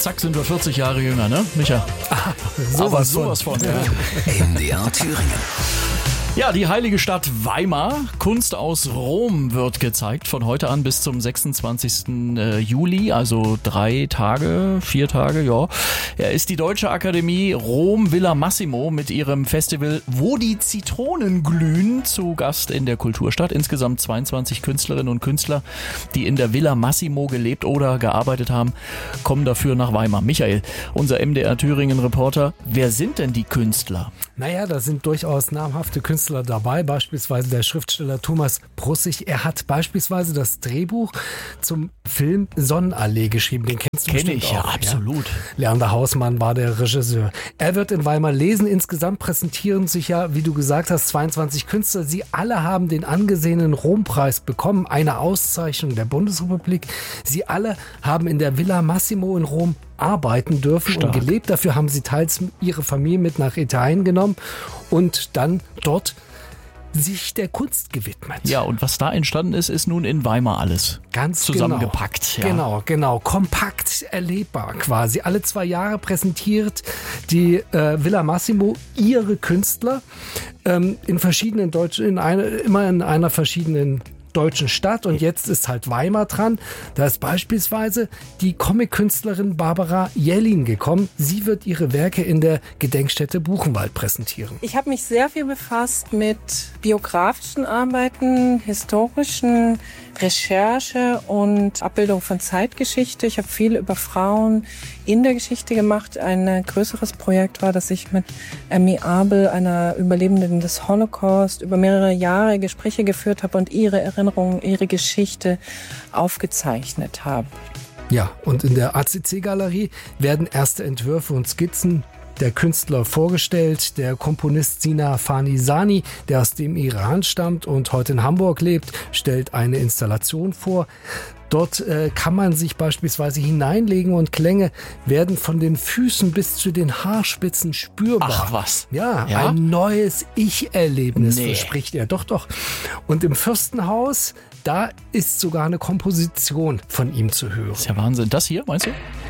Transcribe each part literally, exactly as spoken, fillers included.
zack sind wir vierzig Jahre jünger, ne, Micha? Ah, sowas, Aber sowas von. von ja. M D R Thüringen. Ja, die heilige Stadt Weimar. Kunst aus Rom wird gezeigt von heute an bis zum sechsundzwanzigsten Juli, also drei Tage, vier Tage, ja. Er ist die Deutsche Akademie Rom Villa Massimo mit ihrem Festival Wo die Zitronen glühen zu Gast in der Kulturstadt. Insgesamt zweiundzwanzig Künstlerinnen und Künstler, die in der Villa Massimo gelebt oder gearbeitet haben, kommen dafür nach Weimar. Michael, unser M D R Thüringen-Reporter, wer sind denn die Künstler? Naja, da sind durchaus namhafte Künstler dabei, beispielsweise der Schriftsteller Thomas Brussig. Er hat beispielsweise das Drehbuch zum Film Sonnenallee geschrieben. Den kennst du Kenn bestimmt ich, auch. ja, absolut. Ja? Leander Hausmann war der Regisseur. Er wird in Weimar lesen. Insgesamt präsentieren sich ja, wie du gesagt hast, zweiundzwanzig Künstler. Sie alle haben den angesehenen Rompreis bekommen, eine Auszeichnung der Bundesrepublik. Sie alle haben in der Villa Massimo in Rom arbeiten dürfen Stark. und gelebt. Dafür haben sie teils ihre Familie mit nach Italien genommen und dann dort sich der Kunst gewidmet. Ja, und was da entstanden ist, ist nun in Weimar alles ganz zusammengepackt. Genau, ja. genau, genau. Kompakt erlebbar quasi. Alle zwei Jahre präsentiert die äh, Villa Massimo ihre Künstler ähm, in verschiedenen deutschen, in eine, immer in einer verschiedenen deutschen Stadt, und jetzt ist halt Weimar dran. Da ist beispielsweise die Comic-Künstlerin Barbara Jellin gekommen. Sie wird ihre Werke in der Gedenkstätte Buchenwald präsentieren. Ich habe mich sehr viel befasst mit biografischen Arbeiten, historischen Recherche und Abbildung von Zeitgeschichte. Ich habe viel über Frauen in der Geschichte gemacht. Ein größeres Projekt war, dass ich mit Emmy Abel, einer Überlebenden des Holocaust, über mehrere Jahre Gespräche geführt habe und ihre Erinnerungen, ihre Geschichte aufgezeichnet habe. Ja, und in der A C C-Galerie werden erste Entwürfe und Skizzen der Künstler vorgestellt. Der Komponist Sina Fanisani, der aus dem Iran stammt und heute in Hamburg lebt, stellt eine Installation vor. Dort äh, kann man sich beispielsweise hineinlegen und Klänge werden von den Füßen bis zu den Haarspitzen spürbar. Ach was. Ja, Ja? ein neues Ich-Erlebnis, Nee. verspricht er. Doch, doch. Und im Fürstenhaus, da ist sogar eine Komposition von ihm zu hören. Das ist ja Wahnsinn. Das hier, meinst du?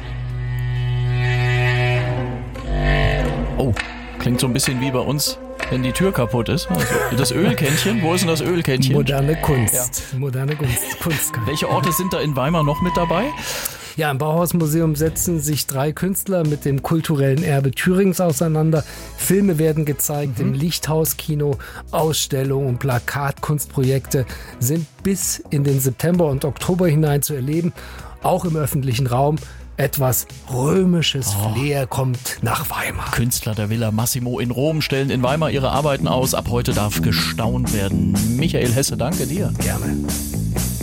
Oh, klingt so ein bisschen wie bei uns, wenn die Tür kaputt ist. Also das Ölkännchen, wo ist denn das Ölkännchen? Moderne Kunst. Moderne Kunst. Kunst. Welche Orte sind da in Weimar noch mit dabei? Ja, im Bauhausmuseum setzen sich drei Künstler mit dem kulturellen Erbe Thürings auseinander. Filme werden gezeigt, mhm. im Lichthauskino, Ausstellungen und Plakatkunstprojekte sind bis in den September und Oktober hinein zu erleben, auch im öffentlichen Raum. Etwas römisches Oh. Flair kommt nach Weimar. Künstler der Villa Massimo in Rom stellen in Weimar ihre Arbeiten aus. Ab heute darf gestaunt werden. Michael Hesse, danke dir. Gerne.